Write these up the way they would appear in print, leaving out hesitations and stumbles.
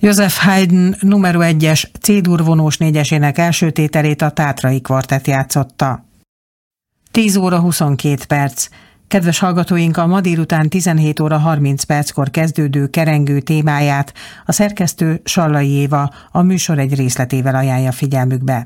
Joseph Haydn numero 1-es C-dur vonós négyesének első tételét a Tátrai Kvartett játszotta. 10 óra 22 perc. Kedves hallgatóink, a ma délután 17 óra 30 perckor kezdődő kerengő témáját a szerkesztő Sallai Éva a műsor egy részletével ajánlja figyelmükbe.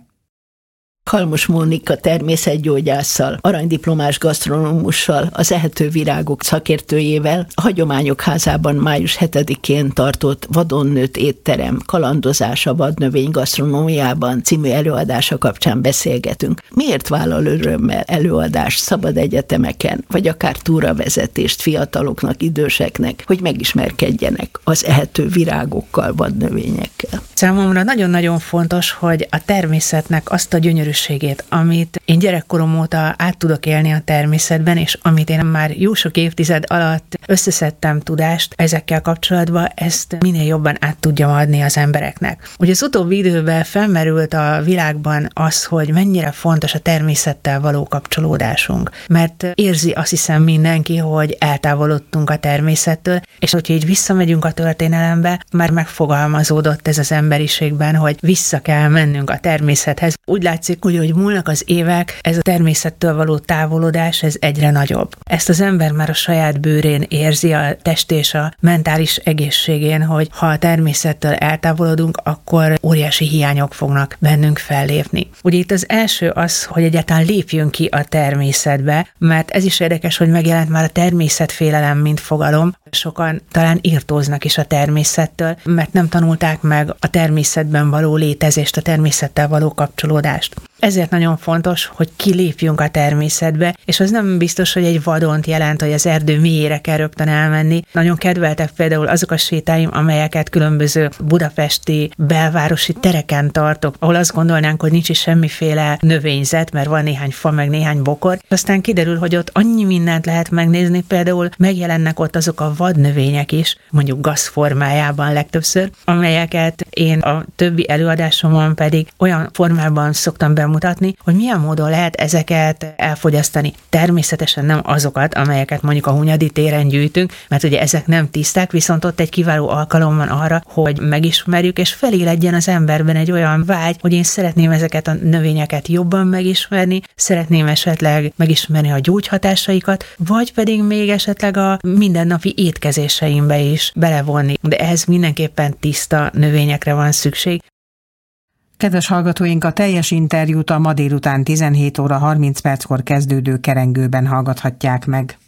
Halmos Mónika természetgyógyásszal, aranydiplomás gasztronómussal, az Ehető Virágok szakértőjével a Hagyományok Házában május 7-én tartott Vadon nőtt étterem kalandozás a vadnövény gasztronómiában című előadása kapcsán beszélgetünk. Miért vállal örömmel előadást szabad egyetemeken, vagy akár túravezetést fiataloknak, időseknek, hogy megismerkedjenek az ehető virágokkal, vadnövényekkel? Számomra nagyon-nagyon fontos, hogy a természetnek azt a gyönyörűségét, amit én gyerekkorom óta át tudok élni a természetben, és amit én már jó sok évtized alatt összeszedtem tudást ezekkel kapcsolatban, ezt minél jobban át tudjam adni az embereknek. Ugye az utóbbi időben felmerült a világban az, hogy mennyire fontos a természettel való kapcsolódásunk, mert érzi azt hiszem mindenki, hogy eltávolodtunk a természettől, és hogyha így visszamegyünk a történelembe, már megfogalmazódott ez az emberiségben, hogy vissza kell mennünk a természethez. Úgy látszik, hogy múlnak az évek, ez a természettől való távolodás, ez egyre nagyobb. Ezt az ember már a saját bőrén érzi, a test és a mentális egészségén, hogy ha a természettől eltávolodunk, akkor óriási hiányok fognak bennünk fellépni. Ugye itt az első az, hogy egyáltalán lépjünk ki a természetbe, mert ez is érdekes, hogy megjelent már a természetfélelem, mint fogalom. Sokan talán irtóznak is a természettől, mert nem tanulták meg a természetben való létezést, a természettel való kapcsolódást. Ezért nagyon fontos, hogy kilépjünk a természetbe, és az nem biztos, hogy egy vadont jelent, hogy az erdő mélyére kell rögtön elmenni. Nagyon kedveltek például azok a sétáim, amelyeket különböző budapesti belvárosi tereken tartok, ahol azt gondolnánk, hogy nincs is semmiféle növényzet, mert van néhány fa, meg néhány bokor. Aztán kiderül, hogy ott annyi mindent lehet megnézni, például megjelennek ott azok a vadnövények is, mondjuk gasz formájában legtöbbször, amelyeket én a többi előadásomon pedig olyan formában szoktam bemutatni, hogy milyen módon lehet ezeket elfogyasztani. Természetesen nem azokat, amelyeket mondjuk a Hunyadi téren gyűjtünk, mert ugye ezek nem tiszták, viszont ott egy kiváló alkalom van arra, hogy megismerjük, és feléledjen az emberben egy olyan vágy, hogy én szeretném ezeket a növényeket jobban megismerni, szeretném esetleg megismerni a gyógyhatásaikat, vagy pedig még esetleg a mindennapi étkezéseimbe is belevonni. De ehhez mindenképpen tiszta növényekre van szükség. Kedves hallgatóink, a teljes interjút a ma délután 17 óra 30 perckor kezdődő kerengőben hallgathatják meg.